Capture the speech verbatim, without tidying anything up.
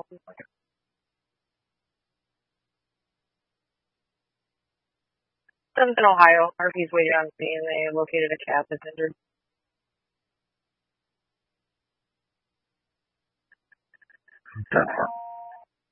Something in Ohio. R P's waited on scene. They located a cat that's injured. That's